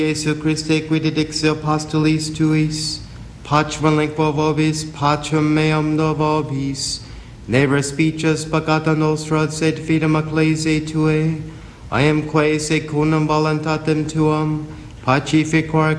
Jesu Christe qui didixio apostolis tuis, pacem lingua vobis, pacem meam do vobis, ne respices peccata nostra, sed fidem ecclesiae tuae, I am quae secundum voluntatem tuam, pacificore